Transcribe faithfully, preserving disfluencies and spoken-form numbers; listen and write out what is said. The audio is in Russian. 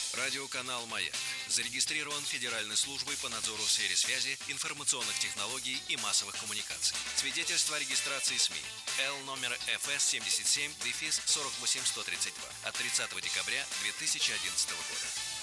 Радиоканал «Маяк» зарегистрирован Федеральной службой по надзору в сфере связи, информационных технологий и массовых коммуникаций. Свидетельство о регистрации СМИ Л номер эф эс семьдесят семь сорок восемь сто тридцать два от тридцатого декабря две тысячи одиннадцатого года.